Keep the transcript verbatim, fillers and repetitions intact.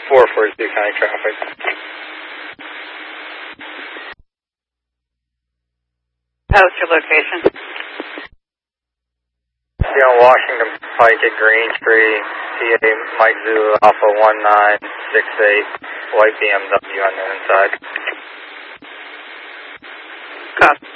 four for Sioux County traffic. How's your location? See on Washington Pike at Green Street, T A Mike Zulu Alpha one nine six eight, white B M W on the inside. Copy.